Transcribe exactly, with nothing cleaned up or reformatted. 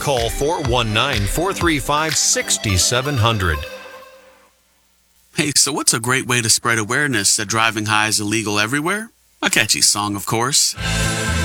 call four one nine, four three five, six seven zero zero. Hey, so what's a great way to spread awareness that driving high is illegal everywhere? A catchy song, of course.